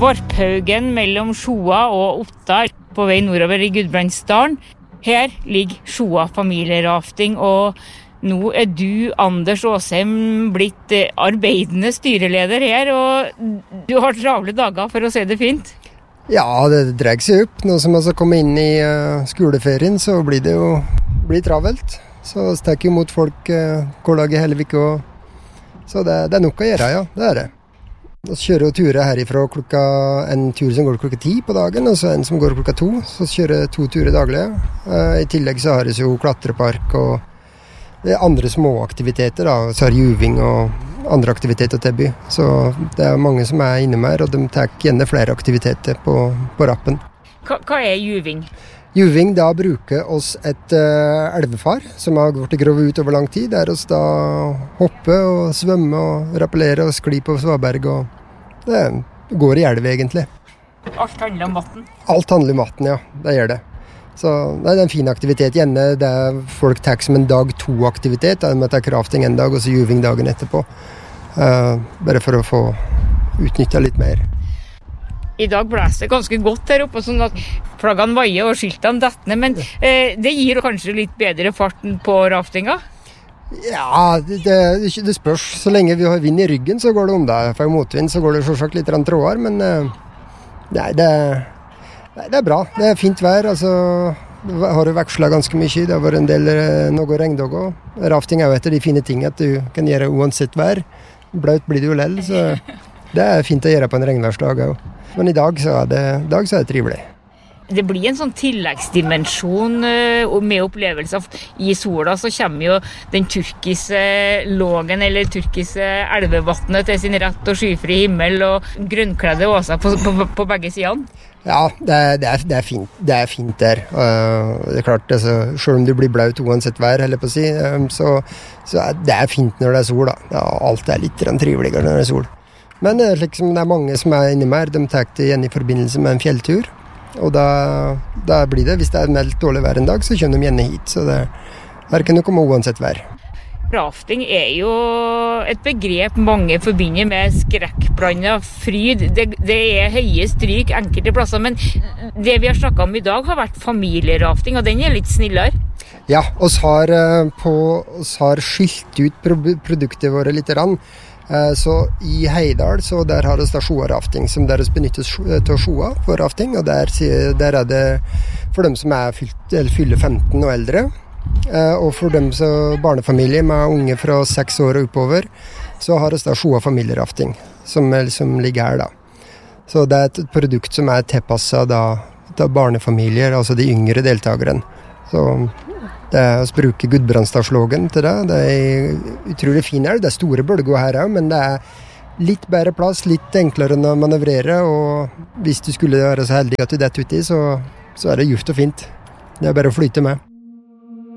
Varphaugen mellom Sjoa og Otta på vei nordover i Gudbrandsdalen. Her ligger Sjoa familierafting, og nå du, Anders Åsheim, blitt arbeidende styreleder her, og du har travle dager, for å si det fint. Ja, det dreier seg opp. Nå som jeg kommer inn i skoleferien, så blir det jo travelt. Så stekker jo mot folk hver dag i hele uka. Så det er nok å gjøre, ja. Det er det. Vi kjører jo turer herifra en tur som går klokka 10 på dagen, og så en som går klokka 2. Så kjører 2 turer daglig. I tillegg så har vi jo klatrepark og det er andre små aktiviteter, da. Så har juving og andre aktiviteter til by. Så det er mange som er inne med her, og de tar gjerne flere aktiviteter på rappen. Hva er juving? Juving, da bruker oss et elvefar som har vært gravd ut over lang tid, der oss da hopper og svømmer og rappellerer og sklir på svaberg, og det går i elv egentlig. Alt handler om vatten? Alt handler om vatten, ja. Det gjør det. Så det er en fin aktivitet. Gjerne det folk tar som en dag 2-aktivitet, med at det er krafting en dag og så juving dagen etterpå. Bare for å få utnyttet litt mer. I dag blæser det ganske godt her oppe, sånn at flaggene vaier og skiltene detter ned, men det gir kanskje litt bedre farten på raftinga? Ja, det spørs. Så lenge vi har vind i ryggen, så går det om det. For i motvind så går det selvsagt litt trådere, men nei, det er bra. Det er fint vær. Altså, har jo vekslet ganske mye. Det har vært en del noe regndager. Rafting er jo et av de fine tingene at du kan gjøre uansett vær. Blaut blir det jo lell, så det er fint å gjøre på en regnværsdag også. Men i dag så er det trivelig. Det blir en sånn tilleggsdimensjon med opplevelser. I sola så kommer jo den turkise lågen eller turkise elvevattnet til sin rett og skyfri himmel og grønnkledde åser på begge sidene. Ja, det er fint. Det er fint der. Det er klart, altså, selv om du blir blaut uansett vær, heller på å si, så det er fint når det er sol, da. Ja, alt er litt triveligere når det er sol. Men liksom, det er mange som er inne med her. De tar det igjen i forbindelse med en fjelltur. Og da blir det, hvis det er meldt dårlig vær en dag, så kommer de gjerne hit. Så her kan du komme uansett vær. Rafting er jo et begrep mange forbinder med skrekkblandet fryd. Det er høye stryk enkelte plasser, men det vi har snakket om i dag har vært familierafting, og den er litt snillere. Ja, oss har skilt ut produktet våre litt rann. Så i Heidal, så der har vi da Sjoa-rafting, som der benyttes til Sjoa for rafting, og der er det for dem som fyller 15 og eldre, og for dem som barnefamilie med unge fra 6 år og oppover, så har vi da Sjoa familierafting, som ligger her da. Så det er et produkt som er tilpasset da barnefamilier, altså de yngre deltakerne. Så det er å bruke Gudbrandsdalslågen til det. Det er utrolig fin elv. Det er store bølger her også, men det er litt bedre plass, litt enklere å manøvrere, og hvis du skulle være så heldig at du detter uti, så er det juft og fint. Det er bare å flyte med.